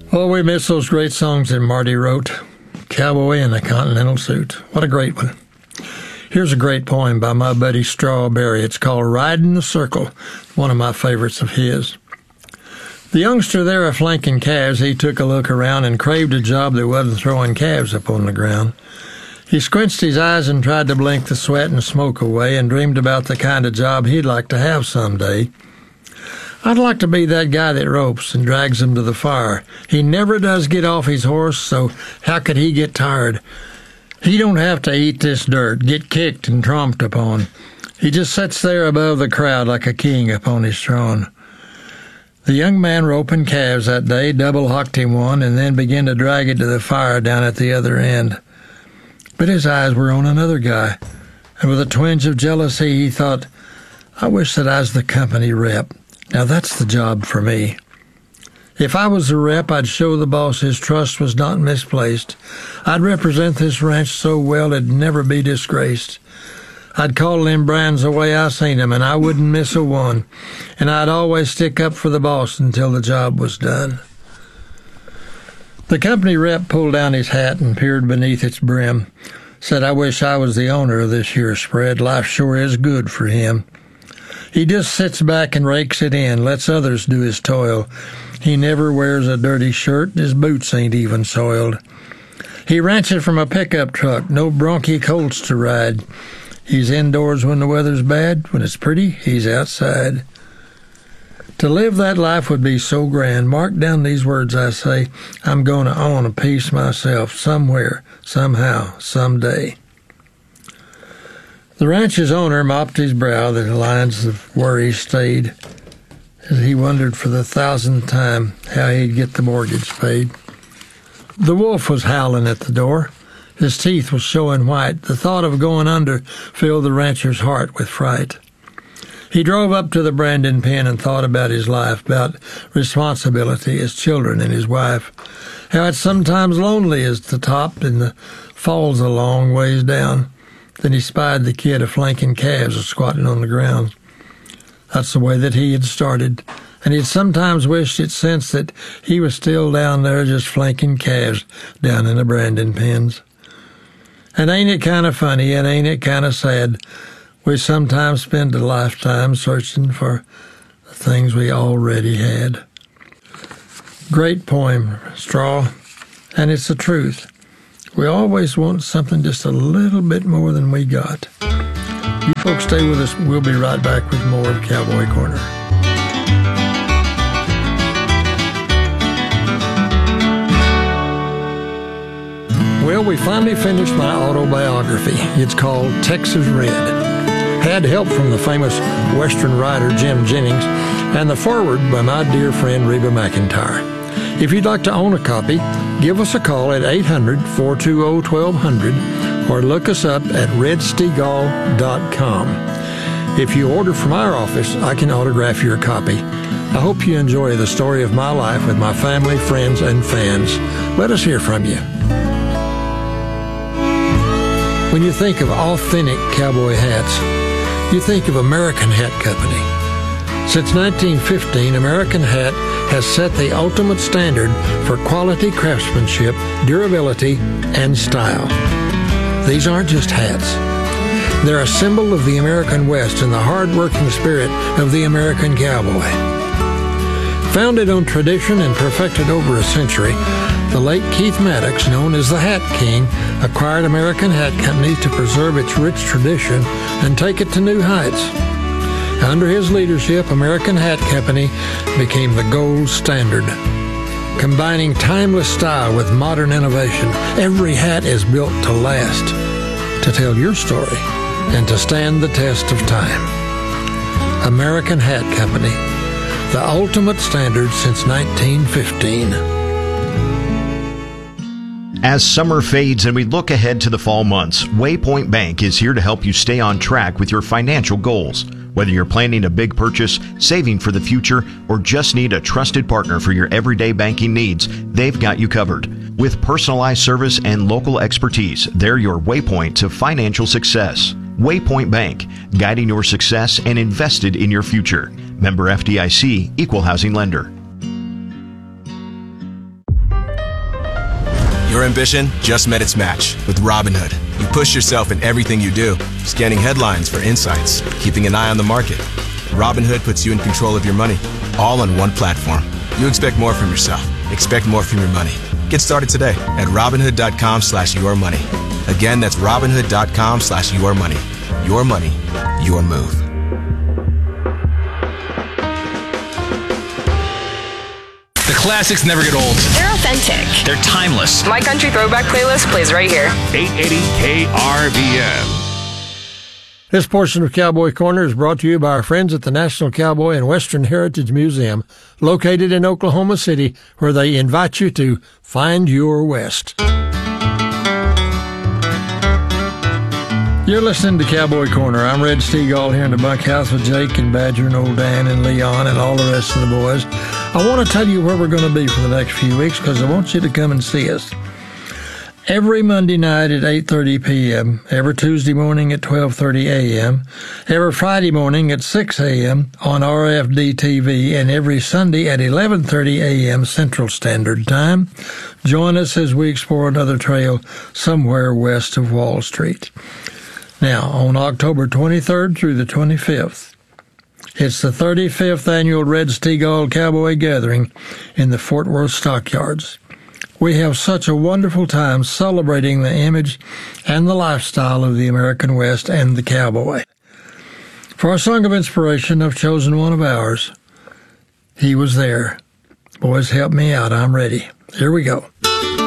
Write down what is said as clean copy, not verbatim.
Oh, we miss those great songs that Marty wrote. Cowboy in a Continental Suit. What a great one. Here's a great poem by my buddy Strawberry. It's called Riding the Circle, one of my favorites of his. The youngster there a flanking calves, he took a look around and craved a job that wasn't throwing calves up on the ground. He squinched his eyes and tried to blink the sweat and smoke away and dreamed about the kind of job he'd like to have someday. I'd like to be that guy that ropes and drags him to the fire. He never does get off his horse, so how could he get tired? He don't have to eat this dirt, get kicked and tromped upon. He just sits there above the crowd like a king upon his throne. The young man roping calves that day double-hocked him one and then began to drag it to the fire down at the other end. But his eyes were on another guy, and with a twinge of jealousy he thought, I wish that I was the company rep. Now that's the job for me. If I was the rep, I'd show the boss his trust was not misplaced. I'd represent this ranch so well it'd never be disgraced. I'd call them brands the way I seen them, and I wouldn't miss a one. And I'd always stick up for the boss until the job was done. The company rep pulled down his hat and peered beneath its brim. Said, I wish I was the owner of this here spread. Life sure is good for him. He just sits back and rakes it in, lets others do his toil. He never wears a dirty shirt, his boots ain't even soiled. He ranches from a pickup truck, no bronchi colts to ride. He's indoors when the weather's bad, when it's pretty, he's outside. To live that life would be so grand. Mark down these words I say, I'm going to own a piece myself, somewhere, somehow, someday. The ranch's owner mopped his brow, the lines of worry stayed, as he wondered for the 1,000th time how he'd get the mortgage paid. The wolf was howling at the door. His teeth was showing white. The thought of going under filled the rancher's heart with fright. He drove up to the Brandon pen and thought about his life, about responsibility, his children, and his wife, how it's sometimes lonely as the top and the falls a long ways down. Then he spied the kid of flanking calves squatting on the ground. That's the way that he had started, and he'd sometimes wished it since that he was still down there just flanking calves down in the Brandon pens. And ain't it kind of funny, and ain't it kind of sad, we sometimes spend a lifetime searching for the things we already had. Great poem, Straw, and it's the truth. We always want something just a little bit more than we got. You folks stay with us. We'll be right back with more of Cowboy Corner. Well, we finally finished my autobiography. It's called Texas Red. Had help from the famous Western writer Jim Jennings and the foreword by my dear friend Reba McEntire. If you'd like to own a copy, give us a call at 800-420-1200 or look us up at redstegall.com. If you order from our office, I can autograph your copy. I hope you enjoy the story of my life with my family, friends, and fans. Let us hear from you. When you think of authentic cowboy hats, you think of American Hat Company. Since 1915, American Hat has set the ultimate standard for quality craftsmanship, durability, and style. These aren't just hats. They're a symbol of the American West and the hard-working spirit of the American cowboy. Founded on tradition and perfected over a century, the late Keith Maddox, known as the Hat King, acquired American Hat Company to preserve its rich tradition and take it to new heights. Under his leadership, American Hat Company became the gold standard. Combining timeless style with modern innovation, every hat is built to last, to tell your story, and to stand the test of time. American Hat Company, the ultimate standard since 1915. As summer fades and we look ahead to the fall months, Waypoint Bank is here to help you stay on track with your financial goals. Whether you're planning a big purchase, saving for the future, or just need a trusted partner for your everyday banking needs, they've got you covered. With personalized service and local expertise, they're your waypoint to financial success. Waypoint Bank, guiding your success and invested in your future. Member FDIC, Equal Housing Lender. Your ambition just met its match with Robinhood. You push yourself in everything you do, scanning headlines for insights, keeping an eye on the market. Robinhood puts you in control of your money, all on one platform. You expect more from yourself. Expect more from your money. Get started today at Robinhood.com/yourmoney. Again, that's Robinhood.com/yourmoney. Your money, your move. The classics never get old. They're authentic. They're timeless. My Country Throwback playlist plays right here. 880 KRVN. This portion of Cowboy Corner is brought to you by our friends at the National Cowboy and Western Heritage Museum, located in Oklahoma City, where they invite you to find your West. You're listening to Cowboy Corner. I'm Red Stegall here in the bunkhouse with Jake and Badger and old Dan and Leon and all the rest of the boys. I want to tell you where we're going to be for the next few weeks because I want you to come and see us. Every Monday night at 8:30 p.m., every Tuesday morning at 12:30 a.m., every Friday morning at 6 a.m. on RFD-TV, and every Sunday at 11:30 a.m. Central Standard Time. Join us as we explore another trail somewhere west of Wall Street. Now, on October 23rd through the 25th, it's the 35th annual Red Stegall Cowboy Gathering in the Fort Worth Stockyards. We have such a wonderful time celebrating the image and the lifestyle of the American West and the cowboy. For our song of inspiration, I've chosen one of ours. He Was There. Boys, help me out. I'm ready. Here we go.